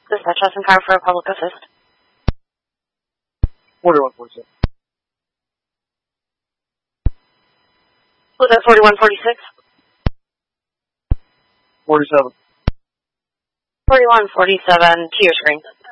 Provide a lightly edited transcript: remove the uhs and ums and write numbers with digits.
Dispatch Austin Power for a public assist. 4146. Was that 4146? 47. 4147 to your screen.